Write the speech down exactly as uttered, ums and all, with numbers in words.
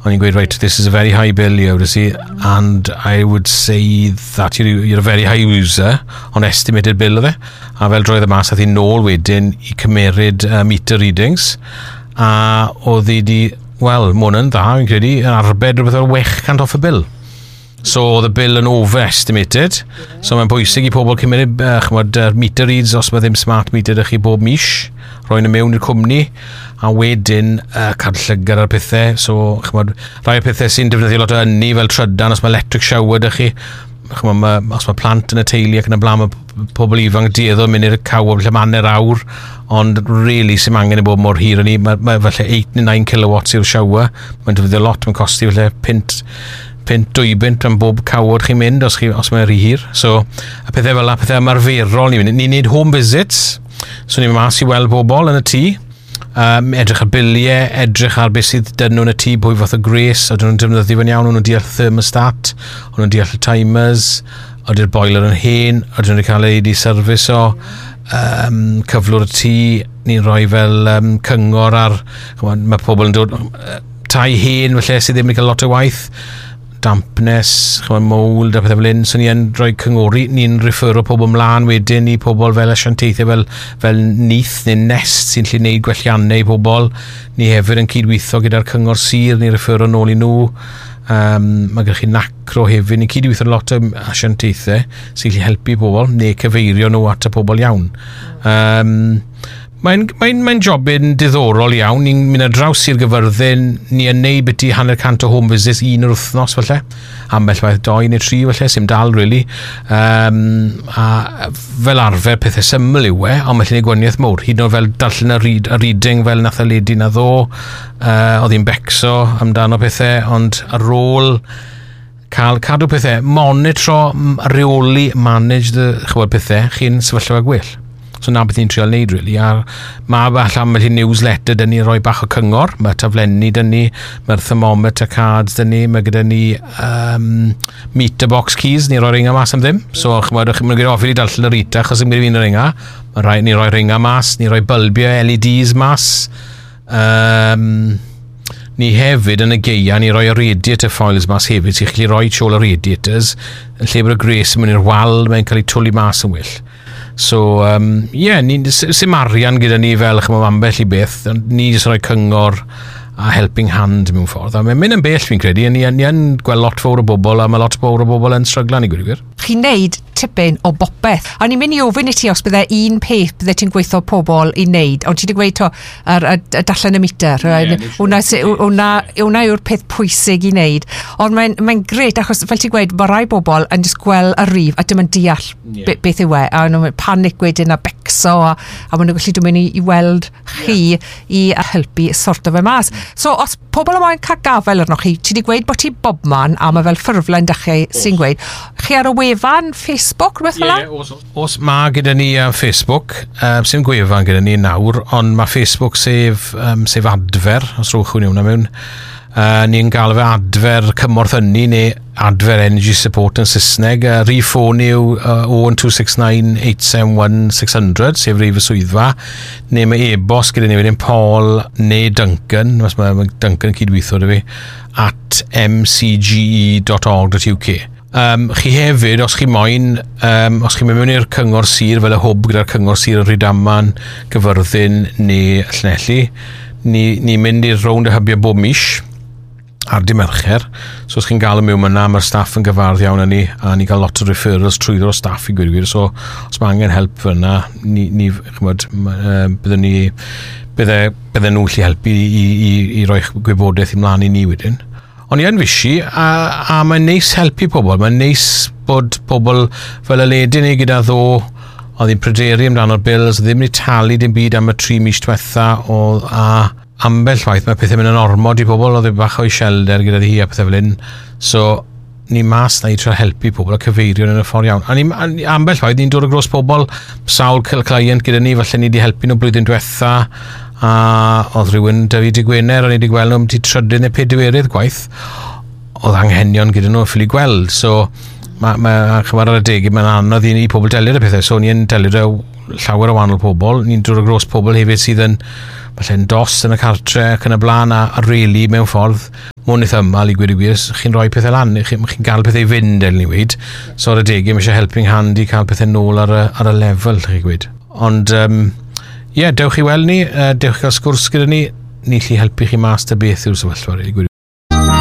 O'n i'n gweud, right, this is a very high bill here, and I would say that you're, you're a very high user on estimated bill of it. A fel droedd y mas, a ddi nôl wedyn i cymeryd uh, meter readings. A oedd hi di, wel, mwyn yn dda, fi'n credu, yn arbed rhywbeth o'r wech cant off y bill. So the bill yn overestimated. So mae'n bwysig i pobl cymryd uh, chmod, uh, meter reads os mae ddim smart meter ych chi bob mis, roi'n mewn i'r cwmni, a wedyn uh, cael llygad ar pethau. So chmod, rai o pethau sy'n defnyddio lot o ynni fel trydan, os mae electric shower ych chi, chmod, ma, os mae plant yn y teulu ac yn y blaen, mae pobl ifanc dieddol mynd i'r caw o lle manner awr, ond really sy'n angen i bod mor hir yn ni. Mae ma, falle eight neu nine kilowatts yw'r shower, mae'n defnyddio lot, mae'n costi falle pint pint dwy bint am bob cawod chi'n mynd os, chi, os mae'n rhy hir. So, a pethau fel la, pethau ymarferol ni'n mynd. Ni'n neud home visits, so ni'n mas i weld bobl yn y tŷ, um, edrych ar biliau, edrych ar beth sydd dyn nhw'n y tŷ, pwy fath o gres, oedden nhw'n defnyddio fan iawn, nhw'n deall thermostat, nhw'n deall y timers, oedden'r boiler yn hen, oedden nhw'n cael ei di service o, um, cyflwr y tŷ, ni'n rhoi fel um, cyngor ar, mae pobl yn dod, uh, tai hen, felly sydd ddim yn cael lot o waith, dampness, chymod, mold a pethau fel un, so ni'n rhoi cyngori, ni'n refer o pobl mlaen wedyn i pobl fel asiantaethau fel, fel Neath neu Nest sy'n lle wneud gwelliannau i pobl. Ni hefyd yn cydweithio gyda'r cyngor sir, ni'n refer o nôl i nhw. Um, mae gyda chi nacro hefyd, ni'n cydweithio lot o asiantaethau sy'n lle helpu pobl, neu cyfeirio nhw at y pobl iawn. Um, Mae'n mae, mae jobyn diddorol iawn. Ni'n mynd ar draws i'r Gyfyrddin, ni yn neud beth i hanner cant o home visits un yr wythnos falle. Ambell waith doi neu tri falle, sy'n dal really. Um, a fel arfer pethau syml yw e, ond mae'n lle gwaniaeth mowr. Hyd yn oed fel darllen y, read, y reading fel nath y ledi na ddo. Uh, oedd hi'n becso amdano pethau, ond ar ôl cael cadw pethau, monitro, reoli, manage the, chwbod pethau, chi'n sefyllfa gwell. So na beth ni'n trial neud, really. A mae allan mae newsletter dyn ni roi bach o cyngor. Mae taflenni dyn ni, mae'r thermometer cards dyn ni, mae gyda ni um, meter box keys, ni roi ringa mas am ddim. So chymod, chi'n mynd i offi i darllen yr ita, chos yn mynd i fi'n y ringa. Mae ni roi ringa mas, ni roi bulbiau L E Ds mas. Um, ni hefyd yn y geia, ni roi y radiator foils mas hefyd, sy'n gallu roi tîl y radiators, yn lle bod y gres yn mynd i'r wal, mae'n cael ei twli mas yn wyll. So, um, yeah, sy'n marian gyda ni fel chymod ambell i beth, ni jyst rhoi cyngor a helping hand mewn ffordd. A mae'n mynd yn bell fi'n credu, ni yn gweld lot fawr o bobl, a mae lot fawr o bobl yn stryglan i gwir gwir. Chi'n neud tipyn o bopeth. A ni'n mynd i ofyn i ti os bydde un peth bydde ti'n gweithio pobl i neud, ond ti wedi gweud to, ar, ar, ar dallen y meter. Hwna yw'r peth pwysig i neud. Ond mae'n mae gred, achos fel ti'n gweud, mae rai bobl yn just gweld y rif, a dim yn deall yeah. be, beth yw e. A nhw'n panic wedyn a becso, a, a maen nhw'n gallu dwi'n mynd i, i weld chi yeah. i helpu sorto fe mas. So, os pobl yma'n cael gafel arnoch chi, ti wedi gweud bod ti bobman, a mae fel ffurflen da chi sy'n gweud, chi ar y wefan, Facebook, rhywbeth fel yeah, os, os mae gyda ni uh, Facebook, um, sy'n gwefan gyda ni nawr, ond mae Facebook sef, um, sef adfer, os rwch hwn yw'n mewn. Uh, ni'n gael fe adfer cymorth ynni neu adfer energy support yn Saesneg. Uh, rif ffôn yw uh, oh one two six nine eight seven one six hundred, sef rif y swyddfa. Neu mae e-bost gyda ni wedyn Paul neu Duncan, mas mae Duncan yn cydweithio dy fi, at m c g e dot org dot u k. Um, chi hefyd, os chi moyn, um, os chi'n mynd mewn i'r cyngor sir fel y hwb gyda'r cyngor sir yn Rhydaman, Gyfyrddin neu Llanelli, ni, ni mynd i'r rownd y hybiau bob mis ar dy Mercher, so os chi'n gael y mewn yna, mae'r staff yn gyfardd iawn yn ni, a ni gael lot o referrals trwy'r o staff i gwirgwyr, so os mae angen help fyna, ni, ni chymod, uh, byddwn ni, bydde, bydde nhw lli helpu i, i, i, i roi gwybodaeth i mlaen i ni wedyn. Ond i yn fysi, a, a mae'n neis helpu pobl, mae'n neis bod pobl fel y ledyn ni gyda ddo, oedd hi'n pryderu amdano'r bills, ddim wedi talu dim byd am y tri mis diwetha, o, a ambell waith mae pethau mynd yn ormod i pobl, oedd e bach o'i shelder gyda hi a pethau fel un. So, ni mas na i trio helpu pobl a cyfeirio yn y ffordd iawn. A, ni, a ambell waith ni'n dod o gros pobl, sawl client gyda ni, falle ni wedi helpu nhw blwyddyn diwetha, a oedd rhywun David y Gwener, a ni wedi gweld nhw'n ti trydydd neu pedwerydd gwaith, oedd anghenion gyda nhw'n ffili gweld. So, mae ma, chyfar ar y deg, mae'n anodd i ni pobl delio y pethau. So, ni'n delio llawer o wahanol pobl. Ni'n dod o gros pobl hefyd sydd yn falle'n dos yn y cartre ac yn y blaen a, a really mewn ffordd Mwyn eith ymal i gweud i gwir, chi'n rhoi pethau lan, chi'n chi gael pethau i fynd er ni wedi. So ar y degau, mae eisiau helping hand i cael pethau nôl ar y, ar y lefel, chi gweud. Ond, ie, um, yeah, dewch i weld ni, uh, dewch i gael sgwrs gyda ni, ni lli helpu chi mas da beth yw'r sefyllfa, i gweud.